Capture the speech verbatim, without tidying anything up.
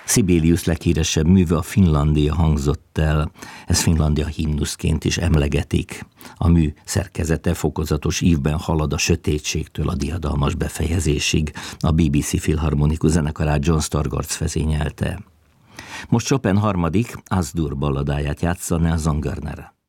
Sibelius leghíresebb műve, a Finlandia hangzott el, ez Finlandia himnuszként is emlegetik. A mű szerkezete fokozatos ívben halad a sötétségtől a diadalmas befejezésig. A bé bé cé Filharmonikus zenekarát John Stargard vezényelte. Most Chopin harmadik, Az-dur balladáját játsza Nelson Görner.